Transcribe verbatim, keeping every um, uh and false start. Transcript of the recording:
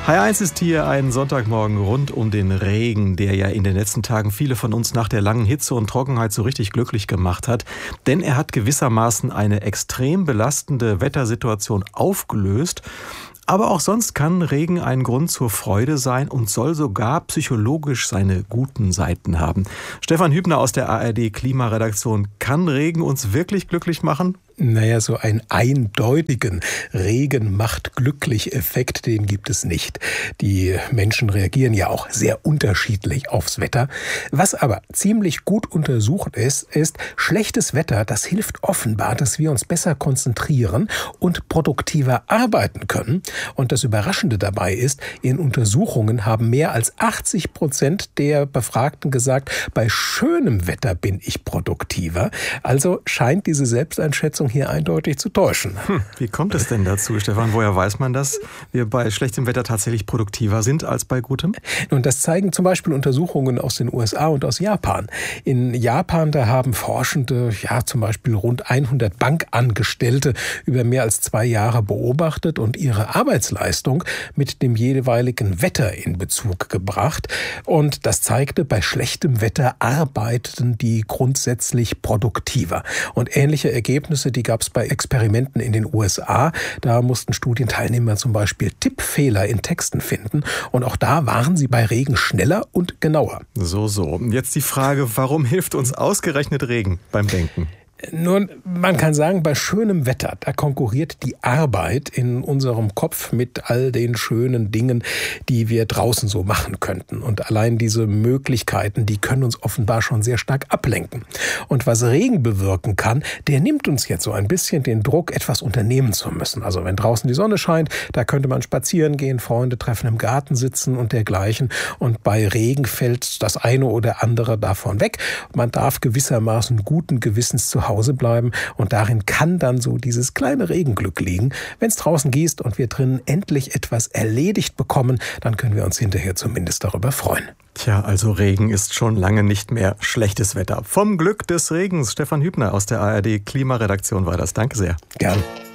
H R eins ist hier ein Sonntagmorgen rund um den Regen, der ja in den letzten Tagen viele von uns nach der langen Hitze und Trockenheit so richtig glücklich gemacht hat. Denn er hat gewissermaßen eine extrem belastende Wettersituation aufgelöst. Aber auch sonst kann Regen ein Grund zur Freude sein und soll sogar psychologisch seine guten Seiten haben. Stefan Hübner aus der A R D-Klimaredaktion. Kann Regen uns wirklich glücklich machen? Naja, so einen eindeutigen Regen macht glücklich Effekt, den gibt es nicht. Die Menschen reagieren ja auch sehr unterschiedlich aufs Wetter. Was aber ziemlich gut untersucht ist, ist schlechtes Wetter, das hilft offenbar, dass wir uns besser konzentrieren und produktiver arbeiten können. Und das Überraschende dabei ist, in Untersuchungen haben mehr als achtzig Prozent der Befragten gesagt, bei schönem Wetter bin ich produktiver. Also scheint diese Selbsteinschätzung hier eindeutig zu täuschen. Hm, wie kommt es denn dazu, Stefan? Woher weiß man, dass wir bei schlechtem Wetter tatsächlich produktiver sind als bei gutem? Nun, das zeigen zum Beispiel Untersuchungen aus den U S A und aus Japan. In Japan, da haben Forschende, ja, zum Beispiel rund hundert Bankangestellte über mehr als zwei Jahre beobachtet und ihre Arbeitsleistung mit dem jeweiligen Wetter in Bezug gebracht. Und das zeigte, bei schlechtem Wetter arbeiteten die grundsätzlich produktiver. Und ähnliche Ergebnisse, die gab es bei Experimenten in den U S A. Da mussten Studienteilnehmer zum Beispiel Tippfehler in Texten finden. Und auch da waren sie bei Regen schneller und genauer. So, so. Jetzt die Frage, warum hilft uns ausgerechnet Regen beim Denken? Nun, man kann sagen, bei schönem Wetter, da konkurriert die Arbeit in unserem Kopf mit all den schönen Dingen, die wir draußen so machen könnten. Und allein diese Möglichkeiten, die können uns offenbar schon sehr stark ablenken. Und was Regen bewirken kann, der nimmt uns jetzt so ein bisschen den Druck, etwas unternehmen zu müssen. Also wenn draußen die Sonne scheint, da könnte man spazieren gehen, Freunde treffen, im Garten sitzen und dergleichen. Und bei Regen fällt das eine oder andere davon weg. Man darf gewissermaßen guten Gewissens zu Hause Hause bleiben und darin kann dann so dieses kleine Regenglück liegen. Wenn es draußen gießt und wir drinnen endlich etwas erledigt bekommen, dann können wir uns hinterher zumindest darüber freuen. Tja, also Regen ist schon lange nicht mehr schlechtes Wetter. Vom Glück des Regens. Stefan Hübner aus der A R D Klimaredaktion war das. Danke sehr. Gern.